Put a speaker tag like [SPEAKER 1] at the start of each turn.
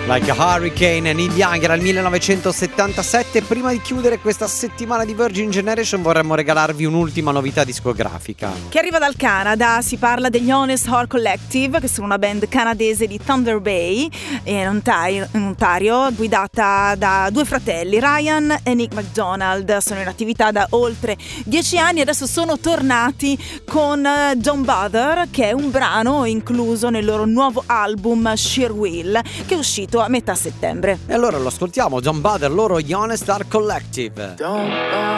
[SPEAKER 1] Like a Hurricane, Neil Young, era il 1977. Prima di chiudere questa settimana di Virgin Generation vorremmo regalarvi un'ultima novità discografica
[SPEAKER 2] che arriva dal Canada. Si parla degli Honest Heart Collective, che sono una band canadese di Thunder Bay in Ontario, guidata da due fratelli, Ryan e Nick MacDonald. Sono in attività da oltre 10 anni e adesso sono tornati con Don't Bother, che è un brano incluso nel loro nuovo album Sheer Will, che è uscito a metà settembre.
[SPEAKER 1] e allora lo ascoltiamo. Don't Bother, loro gli Honest Heart Collective.